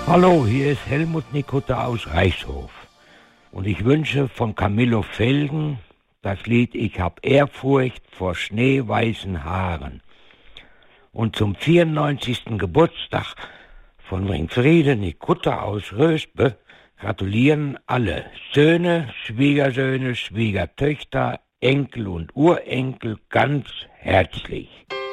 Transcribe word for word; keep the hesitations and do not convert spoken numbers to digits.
Hallo, hier ist Helmut Nikutta aus Reichshof. Und ich wünsche von Camillo Felgen das Lied Ich hab Ehrfurcht vor schneeweißen Haaren. Und zum vierundneunzigsten Geburtstag von Ringfriede Nikutta aus Röspe gratulieren alle Söhne, Schwiegersöhne, Schwiegertöchter, Enkel und Urenkel ganz herzlich.